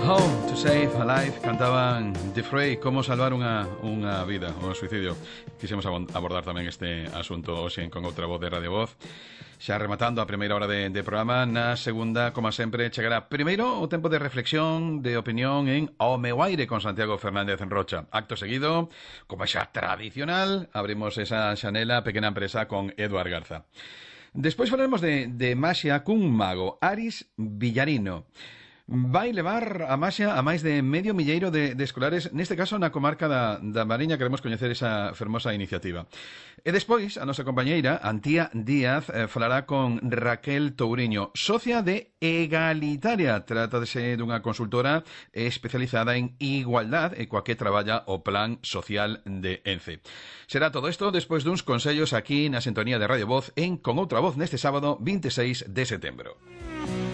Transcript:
How to Save a Life cantaban The Fray, como salvar unha vida, o suicidio. Quixemos abordar tamén este asunto hoxe con outra voz de Radio Voz. Xa rematando a primeira hora de programa, na segunda, como sempre, chegará primeiro o tempo de reflexión, de opinión en Ao meu aire con Santiago Fernández Rocha. Acto seguido, como xa tradicional, abrimos esa xanela Pequena Empresa con Eduard Garza. Despois falaremos de maxia cun mago, Aris Villarino. Vai levar a maxia a máis de medio milleiro de escolares, neste caso na comarca da Mariña. Queremos coñecer esa fermosa iniciativa. E despois, a nosa compañeira, Antía Díaz, falará con Raquel Touriño, socia de Egalitaria. Trátase dunha consultora especializada en igualdad e coa que traballa o Plan Social de ENCE. Será todo isto despois duns consellos aquí na sintonía de Radio Voz en Con Outra Voz neste sábado 26 de setembro.